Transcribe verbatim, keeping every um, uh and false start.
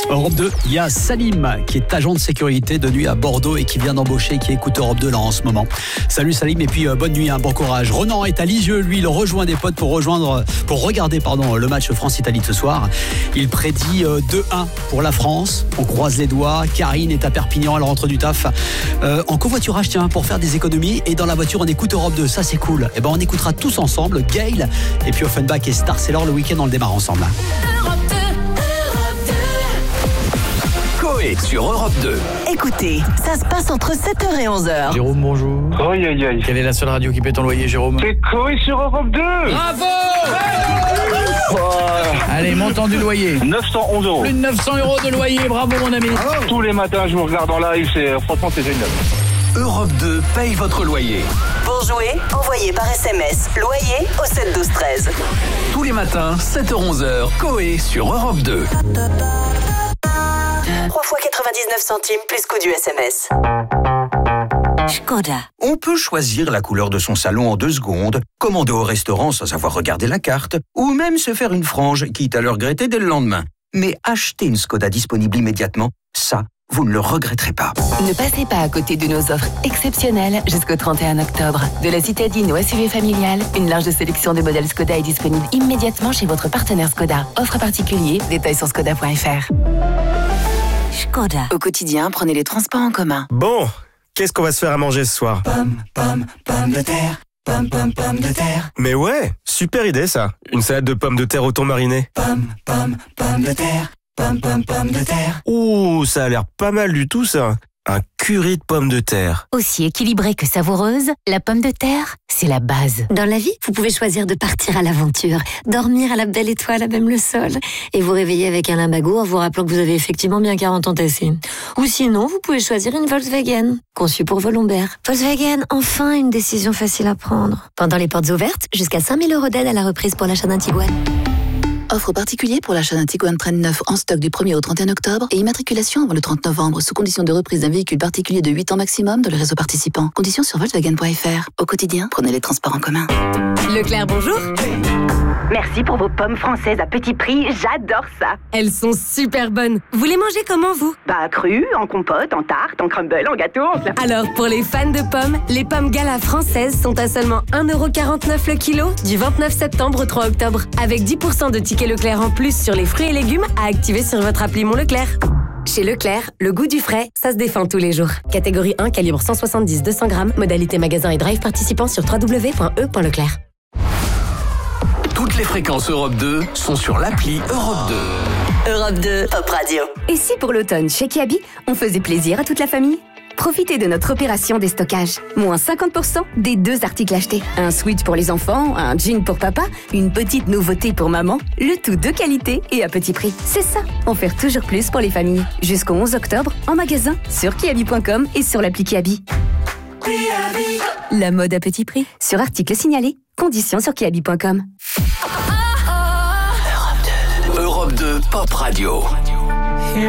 Europe deux, il y a Salim qui est agent de sécurité de nuit à Bordeaux et qui vient d'embaucher, qui écoute Europe deux là en ce moment. Salut Salim et puis euh, bonne nuit, hein, bon courage. Ronan est à Lisieux, lui il rejoint des potes pour rejoindre, pour regarder pardon, le match France-Italie de ce soir. Il prédit euh, deux un pour la France, on croise les doigts. Karine est à Perpignan, elle rentre du taf euh, en covoiturage tiens, pour faire des économies et dans la voiture on écoute Europe deux, ça c'est cool. Et ben on écoutera tous ensemble Gaël et puis Offenbach et Star Sailor, le week-end on le démarre ensemble. Coé sur Europe deux. Écoutez, ça se passe entre sept heures et onze heures. Jérôme, bonjour. Aïe aïe aïe. Quelle est la seule radio qui paie ton loyer, Jérôme? C'est Coé sur Europe deux. Bravo. Oh. Allez, montant du loyer. neuf cent onze euros. Plus de neuf cents euros de loyer, bravo mon ami. Bravo. Tous les matins, je vous regarde en live, c'est, franchement, c'est génial. Europe deux paye votre loyer. Pour jouer, envoyez par S M S loyer au sept douze treize. Tous les matins, sept heures onze heures, Coé sur Europe deux. trois fois quatre-vingt-dix-neuf centimes plus coût du S M S. Škoda. On peut choisir la couleur de son salon en deux secondes, commander au restaurant sans avoir regardé la carte, ou même se faire une frange, quitte à le regretter dès le lendemain. Mais acheter une Škoda disponible immédiatement, ça, vous ne le regretterez pas. Ne passez pas à côté de nos offres exceptionnelles jusqu'au trente et un octobre. De la citadine au S U V familial, une large sélection de modèles Škoda est disponible immédiatement chez votre partenaire Škoda. Offre particulier, détails sur škoda point f r. Škoda. Au quotidien, prenez les transports en commun. Bon, qu'est-ce qu'on va se faire à manger ce soir? Pomme, pomme, pomme de terre. Pomme, pomme, pomme de terre. Mais ouais, super idée ça. Une salade de pommes de terre au thon mariné. Pomme, pomme, pomme de terre. Pomme, pomme, pomme de terre. Ouh, ça a l'air pas mal du tout ça. Un curry de pommes de terre. Aussi équilibrée que savoureuse, la pomme de terre, c'est la base. Dans la vie, vous pouvez choisir de partir à l'aventure, dormir à la belle étoile à même le sol, et vous réveiller avec un lumbago en vous rappelant que vous avez effectivement bien quarante ans tassés. Ou sinon, vous pouvez choisir une Volkswagen, conçue pour vos lombaires. Volkswagen, enfin une décision facile à prendre. Pendant les portes ouvertes, jusqu'à cinq mille euros d'aide à la reprise pour l'achat d'un Tiguan. Offre particulier pour l'achat d'un Tiguan Trend neuf en stock du premier au trente et un octobre et immatriculation avant le trente novembre sous condition de reprise d'un véhicule particulier de huit ans maximum dans le réseau participant. Conditions sur volkswagen point f r. Au quotidien, prenez les transports en commun. Leclerc, bonjour. Merci pour vos pommes françaises à petit prix, j'adore ça. Elles sont super bonnes. Vous les mangez comment, vous? Bah, crues, en compote, en tarte, en crumble, en gâteau, en plat. Alors, pour les fans de pommes, les pommes Gala françaises sont à seulement un euro quarante-neuf le kilo du vingt-neuf septembre au trois octobre. Avec dix pour cent de tickets Leclerc en plus sur les fruits et légumes à activer sur votre appli Mon Leclerc. Chez Leclerc, le goût du frais, ça se défend tous les jours. Catégorie un, calibre cent soixante-dix à deux cents grammes. Modalité magasin et drive participant sur w w w point e point leclerc. Toutes les fréquences Europe deux sont sur l'appli Europe deux. Europe deux, Top Radio. Et si pour l'automne, chez Kiabi, on faisait plaisir à toute la famille? Profitez de notre opération déstockage. Moins cinquante pour cent des deux articles achetés. Un sweat pour les enfants, un jean pour papa, une petite nouveauté pour maman. Le tout de qualité et à petit prix. C'est ça, en faire toujours plus pour les familles. Jusqu'au onze octobre, en magasin, sur kiabi point com et sur l'appli Kiabi. La mode à petit prix. Sur article signalé. Conditions sur kiabi point com. Europe deux Pop Radio.